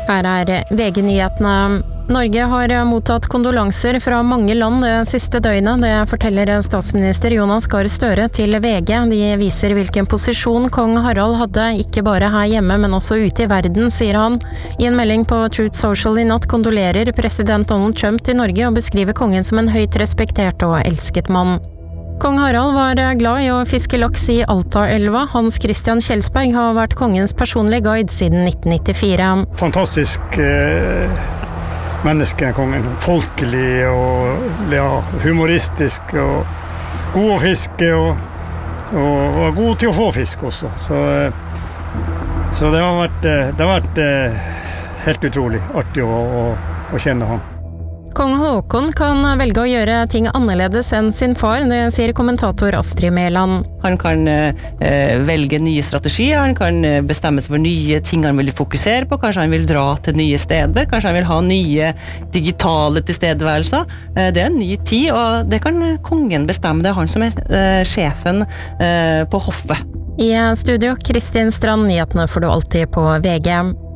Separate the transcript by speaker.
Speaker 1: Her VG-nyhetene. Norge har mottatt kondolanser fra mange land det siste døgnet. Det forteller statsminister Jonas Gahr Støre til VG. De viser hvilken posisjon kong Harald hadde, ikke bare her hjemme, men også ute i verden, sier han. I en melding på Truth Social i natt kondolerer president Donald Trump til Norge og beskriver kongen som en høyt respektert og elsket mann. Kong Harald var glad i å fiske laks i Altaelva. Hans Christian Kjelsberg har vært kongens personlige guide siden 1994.
Speaker 2: Fantastisk menneske, kongen. Folkelig og humoristisk og god å fiske og god til å få fisk også. Så det har vært helt utrolig artig å kjenne han.
Speaker 1: Kong Håkon kan velge å gjøre ting annerledes enn sin far, det sier kommentator Astrid Mæland.
Speaker 3: Han kan velge nye strategier, han kan bestemme seg for nye ting han vil fokusere på, kanskje han vil dra til nye steder, kanskje han vil ha nye digitale tilstedeværelser. Det en ny tid, og det kan kongen bestemme, det han som sjefen på hoffet.
Speaker 1: I studio, Kristin Strand, nyhetene får du alltid på VG.